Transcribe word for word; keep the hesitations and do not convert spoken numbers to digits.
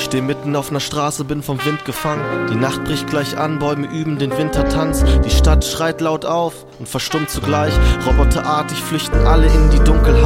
steh mitten auf ner Straße, bin vom Wind gefangen. Die Nacht bricht gleich an, Bäume üben den Wintertanz. Die Stadt schreit laut auf und verstummt zugleich. Roboterartig flüchten alle in die Dunkelheit.